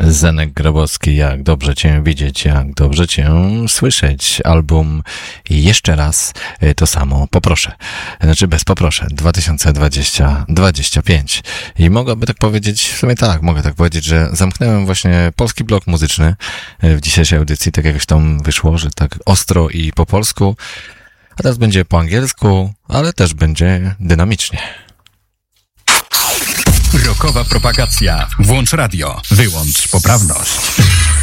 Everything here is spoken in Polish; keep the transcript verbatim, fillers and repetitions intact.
Zenek Grabowski, jak dobrze Cię widzieć, jak dobrze Cię słyszeć. Album Jeszcze raz to samo poproszę. Znaczy bez poproszę. dwa tysiące dwudziesty dwudziesty piąty. I mogłaby tak powiedzieć, w sumie tak, mogę tak powiedzieć, że zamknąłem właśnie polski blok muzyczny w dzisiejszej audycji. Tak jakoś tam wyszło, że tak ostro i po polsku. A teraz będzie po angielsku, ale też będzie dynamicznie. Rockowa propagacja. Włącz radio. Wyłącz poprawność.